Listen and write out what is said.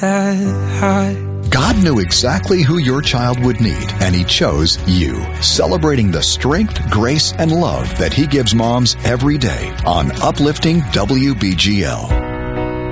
that high. God knew exactly who your child would need, and He chose you. Celebrating the strength, grace, and love that He gives moms every day on Uplifting WBGL.